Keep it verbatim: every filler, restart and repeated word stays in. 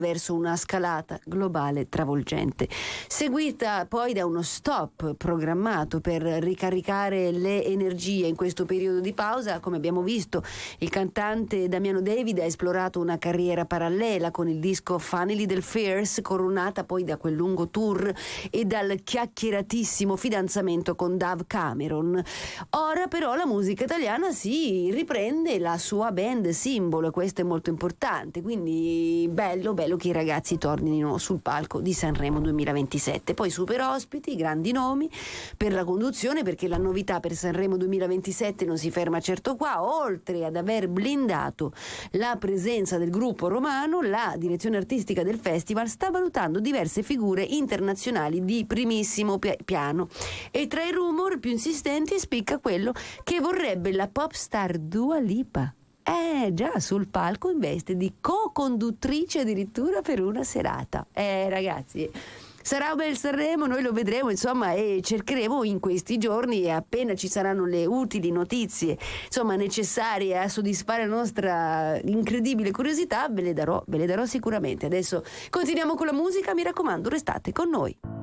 verso una scalata globale travolgente, seguita poi da uno stop programmato per ricaricare le energie in questo periodo di pausa. Come abbiamo visto, il cantante Damiano David ha esplorato una carriera parallela con il disco Funnily del Fierce, coronata poi da quel lungo tour e dal chiacchieratissimo fidanzamento con Dave Cameron. Ora però la musica italiana si riprende la sua band simbolo, e questo è molto importante, quindi bello bello che i ragazzi tornino sul palco di Sanremo duemilaventisette. Poi super ospiti, grandi nomi per la conduzione, perché la novità per Sanremo duemilaventisette non si ferma certo qua. Oltre ad aver blindato la presenza del gruppo romano, la direzione artistica del festival sta valutando diverse figure internazionali di primissimo piano, e tra i rumor più insistenti spicca quello che vorrebbe la pop star Dua Lipa. Eh già, sul palco in veste di co-conduttrice addirittura per una serata. Eh ragazzi, sarà un bel Sanremo, noi lo vedremo insomma, e cercheremo in questi giorni, appena ci saranno le utili notizie insomma necessarie a soddisfare la nostra incredibile curiosità, ve le darò, ve le darò sicuramente. Adesso continuiamo con la musica, mi raccomando, restate con noi.